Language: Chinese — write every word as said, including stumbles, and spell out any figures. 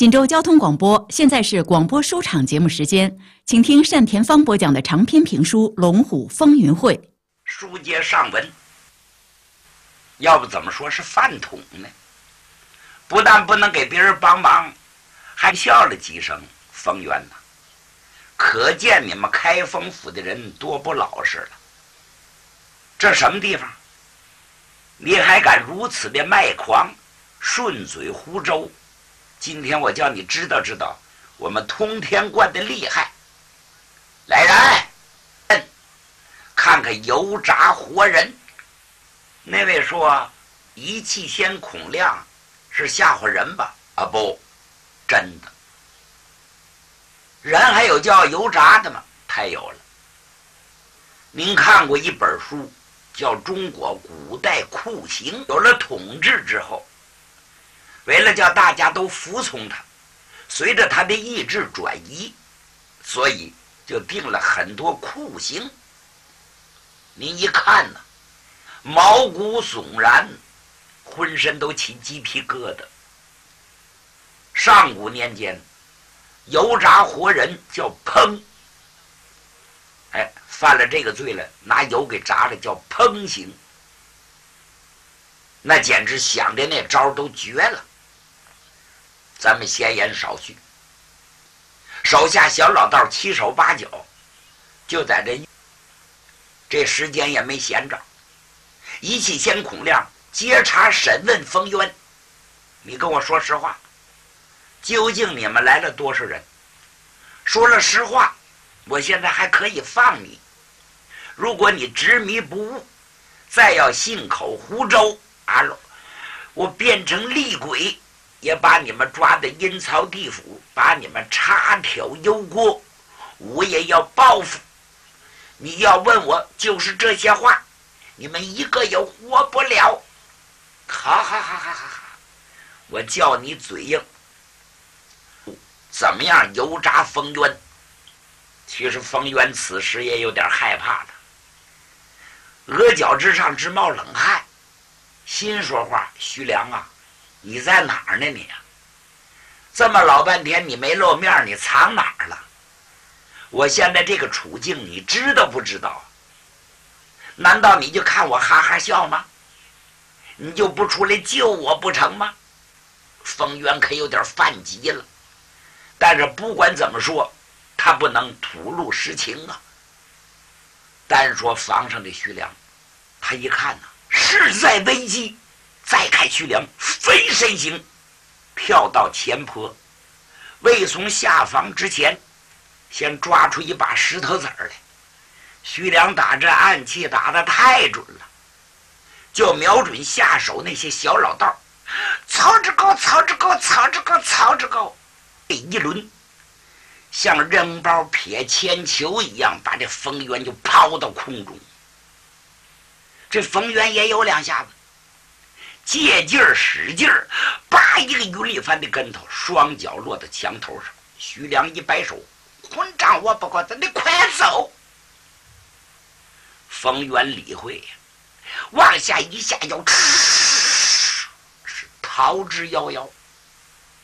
锦州交通广播，现在是广播书场节目时间，请听单田芳播讲的长篇评书《龙虎风云会》。 书接上文，要不怎么说是饭桶呢？不但不能给别人帮忙，还笑了几声。冯源呐，可见你们开封府的人多不老实了。这什么地方？你还敢如此的卖狂，顺嘴胡诌？今天我叫你知道知道我们通天观的厉害。来人，看看油炸活人。那位说一气仙孔亮是吓唬人吧？啊不，真的。人还有叫油炸的吗？太有了。您看过一本书叫《中国古代酷刑》，有了统治之后，为了叫大家都服从他，随着他的意志转移，所以就定了很多酷刑。您一看呢，毛骨悚然，浑身都起鸡皮疙瘩。上古年间，油炸活人叫烹，哎，犯了这个罪了，拿油给炸了，叫烹刑。那简直想着那招都绝了。咱们闲言少叙，手下小老道七手八脚，就在这这时间也没闲着，一气仙孔亮接茬审问冯渊，你跟我说实话，究竟你们来了多少人？说了实话，我现在还可以放你。如果你执迷不悟，再要信口胡诌，阿喽，我变成厉鬼，也把你们抓的阴曹地府，把你们插挑油锅，我也要报复。你要问我就是这些话，你们一个也活不了。哈哈哈哈哈哈！我叫你嘴硬，怎么样？油炸冯渊。其实冯渊此时也有点害怕的，额角之上直冒冷汗，心说话：徐良啊，你在哪儿呢你啊？这么老半天你没露面，你藏哪儿了？我现在这个处境你知道不知道？难道你就看我哈哈笑吗？你就不出来救我不成吗？冯渊可有点犯急了，但是不管怎么说，他不能吐露实情啊。单说房上的徐良，他一看呢、啊，势在危机，再看徐良飞身行，跳到前坡，未从下房之前，先抓出一把石头子儿来。徐良打这暗器打得太准了，就瞄准下手那些小老道，操之高，操之高，操之高，操之高，这一轮像扔包撇铅球一样，把这冯渊就抛到空中。这冯渊也有两下子，借劲儿使劲儿，叭一个云里翻的跟头，双脚落到墙头上。徐良一摆手，混账我不管，你快走！冯渊理会呀，往下一下腰，是逃之夭夭。